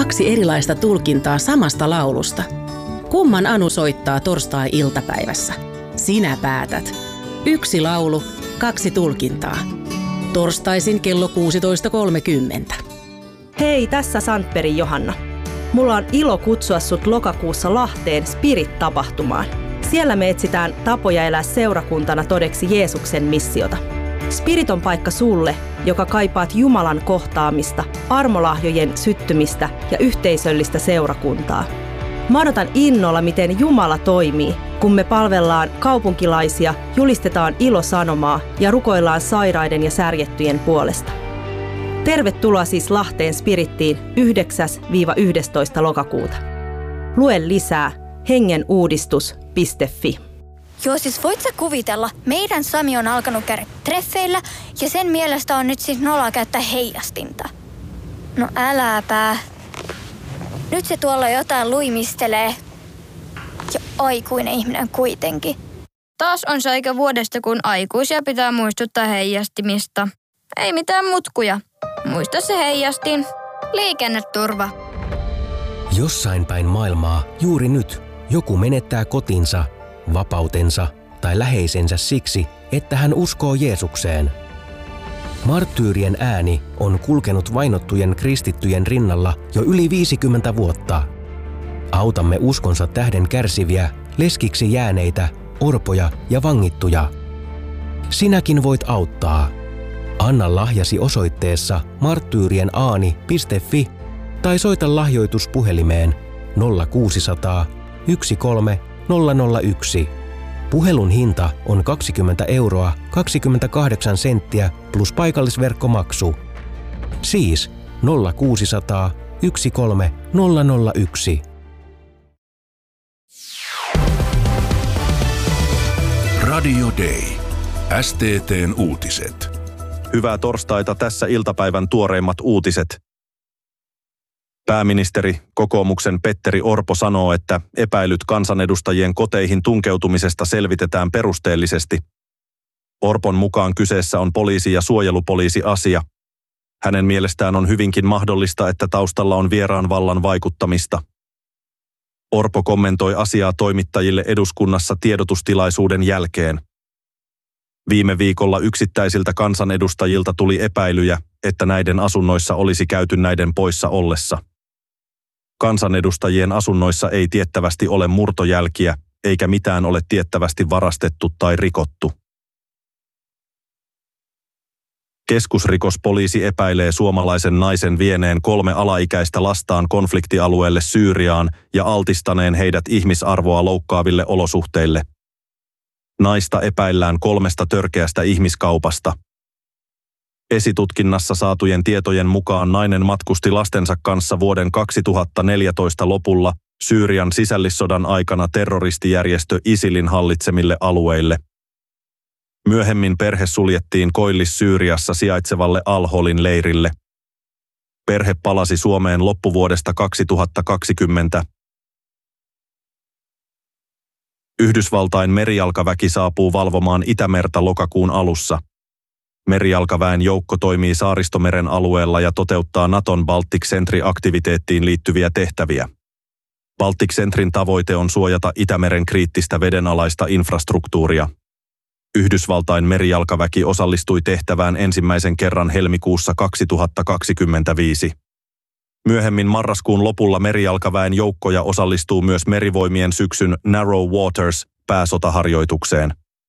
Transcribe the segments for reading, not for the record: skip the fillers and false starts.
2 erilaista tulkintaa samasta laulusta. Kumman Anu soittaa torstai-iltapäivässä? Sinä päätät. 1 laulu, 2 tulkintaa. Torstaisin kello 16.30. Hei, tässä Sandbergin Johanna. Mulla on ilo kutsua sut lokakuussa Lahteen Spirit-tapahtumaan. Siellä me etsitään tapoja elää seurakuntana todeksi Jeesuksen missiota. Spirit on paikka sulle, joka kaipaat Jumalan kohtaamista, armolahjojen syttymistä ja yhteisöllistä seurakuntaa. Mä odotan innolla, miten Jumala toimii, kun me palvellaan kaupunkilaisia, julistetaan ilosanomaa ja rukoillaan sairaiden ja särjettyjen puolesta. Tervetuloa siis Lahteen Spirittiin 9-11. lokakuuta. Lue lisää hengenuudistus.fi. Joo, siis voit sä kuvitella, meidän Sami on alkanut käydä treffeillä ja sen mielestä on nyt siis noloa käyttää heijastinta. No äläpä. Nyt se tuolla jotain luimistelee. Ja aikuinen ihminen kuitenkin. Taas on se aika vuodesta, kun aikuisia pitää muistuttaa heijastimista. Ei mitään mutkuja. Muista se heijastin. Liikenneturva. Jossain päin maailmaa juuri nyt joku menettää kotinsa, vapautensa tai läheisensä siksi, että hän uskoo Jeesukseen. Marttyyrien ääni on kulkenut vainottujen kristittyjen rinnalla jo yli 50 vuotta. Autamme uskonsa tähden kärsiviä, leskiksi jääneitä, orpoja ja vangittuja. Sinäkin voit auttaa. Anna lahjasi osoitteessa marttyyrienAani.fi tai soita lahjoituspuhelimeen 0600 13 001. Puhelun hinta on 20 € 28 senttiä plus paikallisverkkomaksu. Siis 0600 13 001. Radio Day. STT:n uutiset. Hyvää torstaita, tässä iltapäivän tuoreimmat uutiset. Pääministeri, kokoomuksen Petteri Orpo sanoo, että epäilyt kansanedustajien koteihin tunkeutumisesta selvitetään perusteellisesti. Orpon mukaan kyseessä on poliisi- ja suojelupoliisi-asia. Hänen mielestään on hyvinkin mahdollista, että taustalla on vieraan vallan vaikuttamista. Orpo kommentoi asiaa toimittajille eduskunnassa tiedotustilaisuuden jälkeen. Viime viikolla yksittäisiltä kansanedustajilta tuli epäilyjä, että näiden asunnoissa olisi käyty näiden poissa ollessa. Kansanedustajien asunnoissa ei tiettävästi ole murtojälkiä, eikä mitään ole tiettävästi varastettu tai rikottu. Keskusrikospoliisi epäilee suomalaisen naisen vieneen 3 alaikäistä lastaan konfliktialueelle Syyriaan ja altistaneen heidät ihmisarvoa loukkaaville olosuhteille. Naista epäillään 3 törkeästä ihmiskaupasta. Esitutkinnassa saatujen tietojen mukaan nainen matkusti lastensa kanssa vuoden 2014 lopulla Syyrian sisällissodan aikana terroristijärjestö ISILin hallitsemille alueille. Myöhemmin perhe suljettiin Koillis-Syyriassa sijaitsevalle Al-Holin leirille. Perhe palasi Suomeen loppuvuodesta 2020. Yhdysvaltain merijalkaväki saapuu valvomaan Itämerta lokakuun alussa. Merijalkaväen joukko toimii Saaristomeren alueella ja toteuttaa Naton Baltic Sentry-aktiviteettiin liittyviä tehtäviä. Baltic Sentryn tavoite on suojata Itämeren kriittistä vedenalaista infrastruktuuria. Yhdysvaltain merijalkaväki osallistui tehtävään ensimmäisen kerran helmikuussa 2025. Myöhemmin marraskuun lopulla merijalkaväen joukkoja osallistuu myös merivoimien syksyn Narrow Waters -pääsotaharjoitukseen.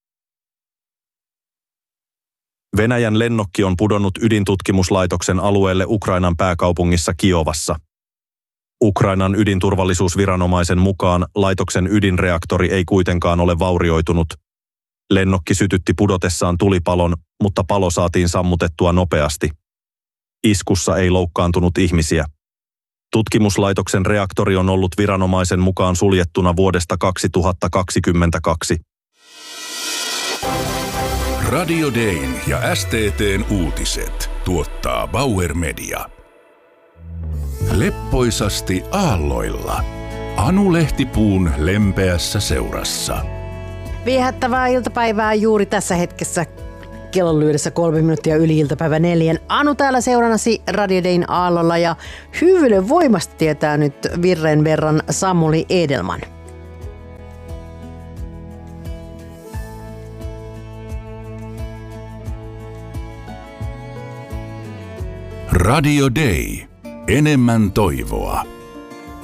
Venäjän lennokki on pudonnut ydintutkimuslaitoksen alueelle Ukrainan pääkaupungissa Kiovassa. Ukrainan ydinturvallisuusviranomaisen mukaan laitoksen ydinreaktori ei kuitenkaan ole vaurioitunut. Lennokki sytytti pudotessaan tulipalon, mutta palo saatiin sammutettua nopeasti. Iskussa ei loukkaantunut ihmisiä. Tutkimuslaitoksen reaktori on ollut viranomaisen mukaan suljettuna vuodesta 2022. Radio Dayn ja STT:n uutiset tuottaa Bauer Media. Leppoisasti aalloilla. Anu Lehtipuun lempeässä seurassa. Viehättävää iltapäivää juuri tässä hetkessä Kellon lyydessä 3 minuuttia yli iltapäivä 4. Anu täällä seurannasi Radio Dayn aallolla ja hyvyyden voimasta tietää nyt virren verran Samuli Edelman. Radio Day. Enemmän toivoa.